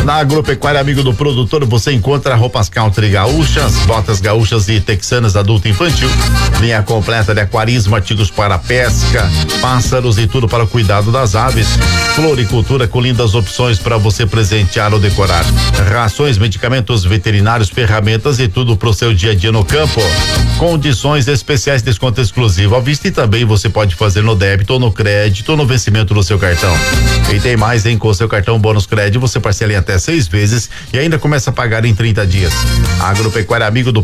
Na Agropecuária Amigo do Produtor você encontra roupas country gaúchas, botas gaúchas e texanas adulto e infantil, linha completa de aquarismo, artigos para pesca, pássaros e tudo para o cuidado das aves, floricultura com lindas opções para você presentear ou decorar, rações, medicamentos veterinários, ferramentas e tudo pro seu dia a dia no campo. Condições especiais, desconto exclusivo à vista e também você pode fazer no débito ou no crédito ou no vencimento do seu cartão. E tem mais, hein? Com o seu cartão Bônus Crédito você parcela em até 6 vezes e ainda começa a pagar em 30 dias. Agropecuária Amigo do